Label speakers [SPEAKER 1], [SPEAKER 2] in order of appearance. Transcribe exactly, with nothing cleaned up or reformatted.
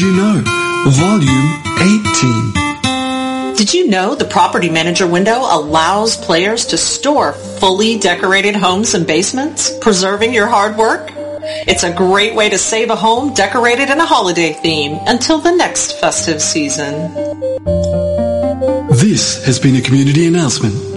[SPEAKER 1] you know? Volume eighteen.
[SPEAKER 2] Did you know the Property Manager window allows players to store fully decorated homes and basements, preserving your hard work? It's a great way to save a home decorated in a holiday theme until the next festive season.
[SPEAKER 1] This has been a community announcement